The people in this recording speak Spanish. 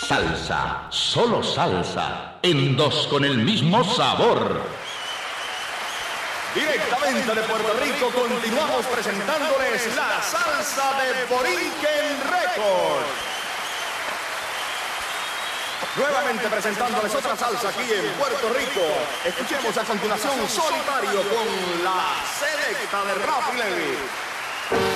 Salsa, solo salsa, en dos con el mismo sabor. Directamente de Puerto Rico continuamos presentándoles la salsa de Borinquen Records. Nuevamente presentándoles otra salsa aquí en Puerto Rico. Escuchemos a continuación Solitario con la selecta de Rafi Levy.